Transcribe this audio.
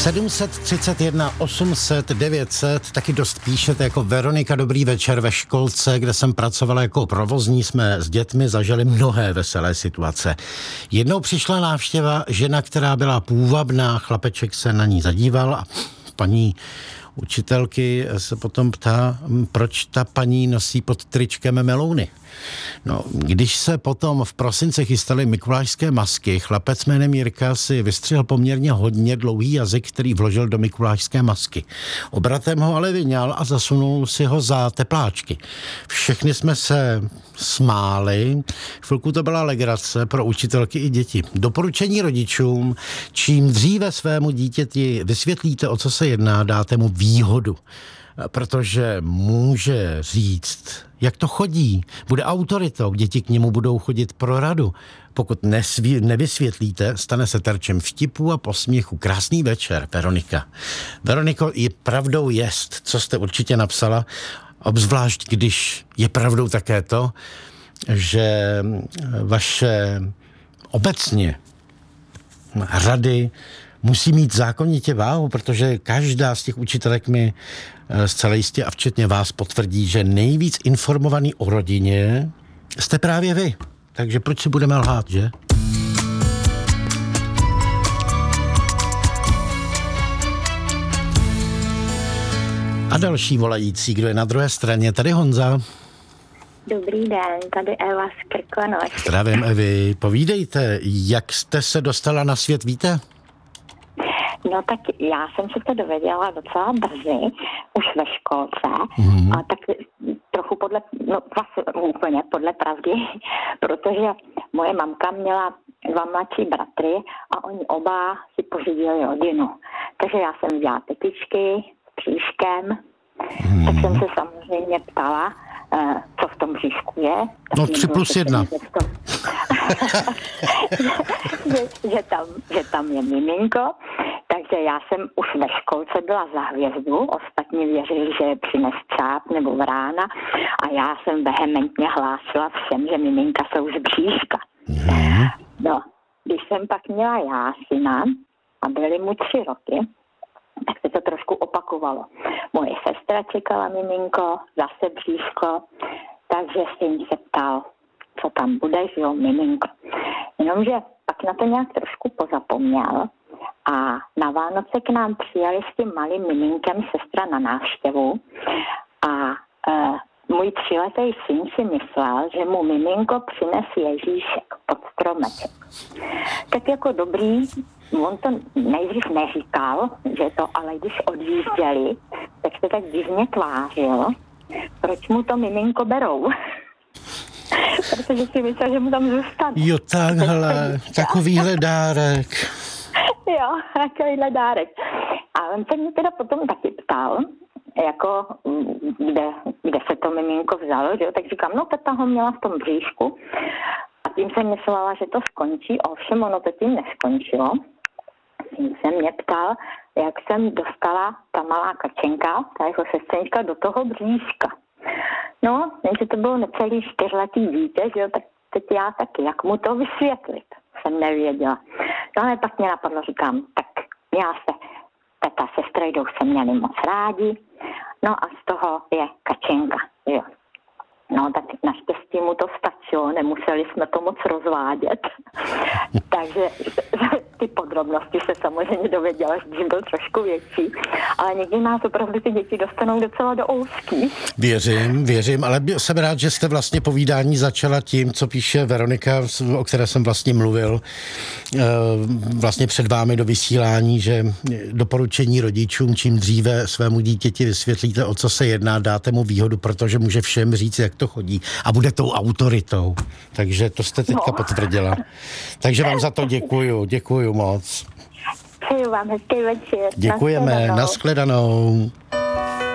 731 800 900, taky dost píšete jako Veronika, dobrý večer. Ve školce, kde jsem pracovala jako provozní, jsme s dětmi zažili mnohé veselé situace. Jednou přišla návštěva, žena, která byla půvabná, chlapeček se na ní zadíval a paní učitelky se potom ptá, proč ta paní nosí pod tričkem melouny. No, když se potom v prosinci chystaly mikulášské masky, chlapec jménem Jirka si vystřihl poměrně hodně dlouhý jazyk, který vložil do mikulášské masky. Obratem ho ale vyňal a zasunul si ho za tepláčky. Všechny jsme se smáli, chvilku to byla legrace pro učitelky i děti. Doporučení rodičům, čím dříve svému dítěti vysvětlíte, o co se jedná, dáte mu výhodu. Protože může říct, jak to chodí, bude autoritou, děti k němu budou chodit pro radu. Pokud nevysvětlíte, stane se terčem vtipů a posměchu. Krásný večer, Veronika. Veroniko, je pravdou jest, co jste určitě napsala, obzvlášť když je pravdou také to, že vaše obecně rady musí mít zákonitě váhu, protože každá z těch učitelek mi zcela jistě a včetně vás potvrdí, že nejvíc informovaný o rodině jste právě vy. Takže proč si budeme lhát, že? A další volající, kdo je na druhé straně, tady Honza. Dobrý den, tady Eva z Krkonoš. Zdravím, Evi. Povídejte, jak jste se dostala na svět, víte? No tak já jsem se to dověděla docela brzy, už ve školce, a tak trochu úplně podle pravdy, protože moje mamka měla 2 mladší bratry a oni oba si pořídili rodinu. Takže já jsem dělala tetičky s příškem, tak jsem se samozřejmě ptala, co v tom bříšku je. No 3+1. že tam je miminko. Takže já jsem už ve školce byla za hvězdu, ostatní věřili, že je přines čáp nebo vrána a já jsem vehementně hlásila všem, že miminka jsou z bříška. No, když jsem pak měla já syna a byly mu 3 roky, tak se to trošku opakovalo. Moje sestra čekala miminko, zase bříško, takže syn se ptal, co tam bude, že jo, miminko. Jenomže pak na to nějak trošku pozapomněl a na Vánoce k nám přijeli s tím malým miminkem sestra na návštěvu a můj 3letý syn si myslel, že mu miminko přines Ježíšek pod stromeček. Tak jako dobrý, on to nejdřív neříkal, že to, ale když odjížděli, tak se tak divně tvářil, proč mu to miminko berou. Protože si myslel, že mu tam zůstane. Jo, takhle, takovýhle dárek. Jo, takovýhle dárek. A on se mě teda potom taky ptal, jako kde se to miminko vzalo, že jo? Tak říkám, no teta ho měla v tom bříšku. A tím jsem myslela, že to skončí, ovšem ono to tím neskončilo. Tím se mě ptal, jak jsem dostala ta malá Kačenka, ta jeho sestřenička, do toho bříška. No, jenže to bylo necelý 4letý dítě, že jo, tak teď já taky, jak mu to vysvětlit, jsem nevěděla. No ale pak mě napadlo, říkám, tak já se, teta se strejdou se měli moc rádi, no a z toho je Kačenka, jo. No tak naštěstí mu to stačilo, nemuseli jsme to moc rozvádět. Takže ty podrobnosti se samozřejmě dověděla, když byl trošku větší. Ale někdy nás opravdu ty děti dostanou docela do ouský. Věřím, ale jsem rád, že jste vlastně povídání začala tím, co píše Veronika, o které jsem vlastně mluvil vlastně před vámi do vysílání, že doporučení rodičům, čím dříve svému dítěti vysvětlíte, o co se jedná, dáte mu výhodu, protože může všem říct, jak to chodí a bude tou autoritou. Takže to jste teďka potvrdila. Takže vám za to děkuju moc. Přeju vám hezký večer. Děkujeme, nashledanou.